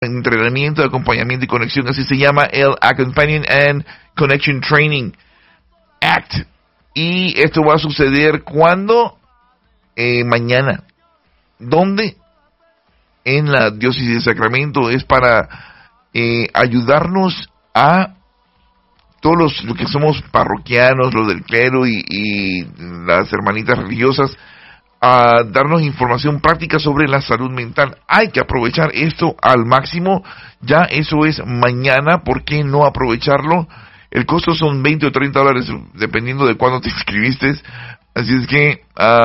entrenamiento, acompañamiento y conexión, así se llama el Companion and Connection Training Act. Y esto va a suceder cuando mañana. ¿Dónde? En la diócesis de Sacramento. Es para ayudarnos a todos los que somos parroquianos, los del clero y las hermanitas religiosas, a darnos información práctica sobre la salud mental. Hay que aprovechar esto al máximo. Ya eso es mañana. ¿Por qué no aprovecharlo? El costo son $20 o $30 dependiendo de cuándo te inscribiste. Así es que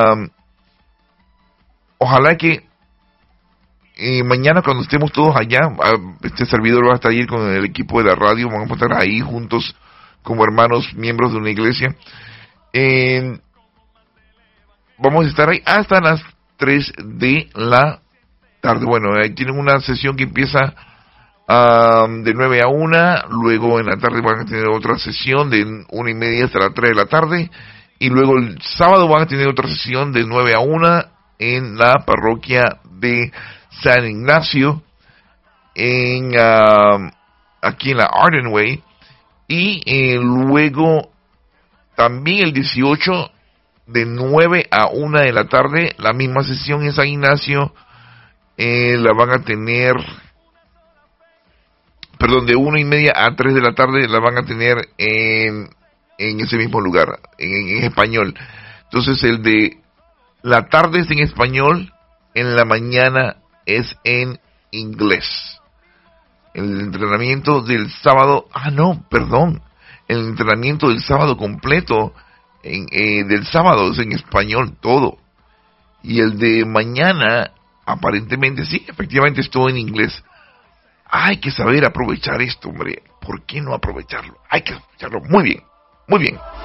ojalá que mañana cuando estemos todos allá, este servidor va a estar ahí con el equipo de la radio. Vamos a estar ahí juntos como hermanos, miembros de una iglesia. Vamos a estar ahí hasta las 3 de la tarde. Bueno, ahí tienen una sesión que empieza de 9 a 1. Luego en la tarde van a tener otra sesión de 1:30 hasta las 3 de la tarde. Y luego el sábado van a tener otra sesión de 9 a 1 en la parroquia de San Ignacio, aquí en la Arden Way. Y luego también el 18 de 9 a 1 de la tarde, la misma sesión en San Ignacio, la van a tener, de 1:30 a 3 de la tarde, la van a tener en ese mismo lugar, en español. Entonces el de la tarde es en español, en la mañana es en inglés. El entrenamiento del sábado, el entrenamiento del sábado completo, del sábado es en español todo. Y el de mañana, aparentemente, sí, efectivamente es todo en inglés. Hay que saber aprovechar esto, hombre. ¿Por qué no aprovecharlo? Hay que aprovecharlo. Muy bien, muy bien.